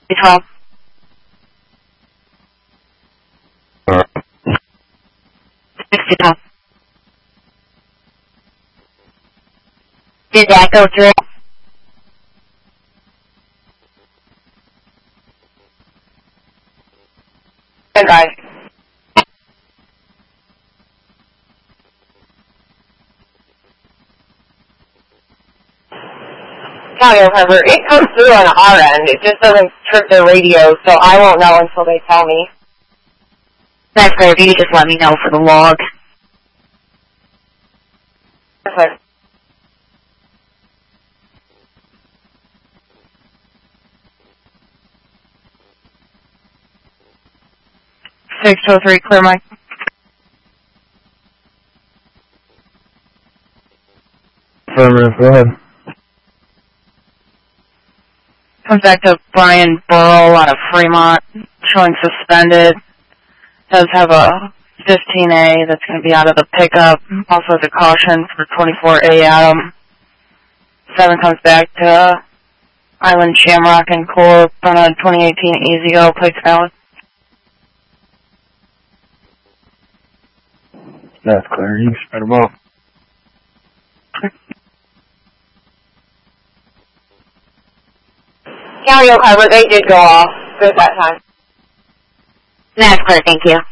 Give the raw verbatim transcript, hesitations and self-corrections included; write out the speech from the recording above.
twelve. sixty twelve. Did that go through? Good guy. Calio cover. It comes through on our end. It just doesn't trip the radio, so I won't know until they tell me. That's great. If you could just let me know for the log. Perfect. six oh three, clear mic. Affirmative, go ahead. Comes back to Brian Burrow out of Fremont, showing suspended. Does have a fifteen A that's going to be out of the pickup. Also has a caution for twenty-four A Adam. seven comes back to Island Shamrock and Corp on a twenty eighteen Easy Go, plates valid. That's clear. You can spread them off. Calio cover. They did go off. Good that time. That's clear. Thank you.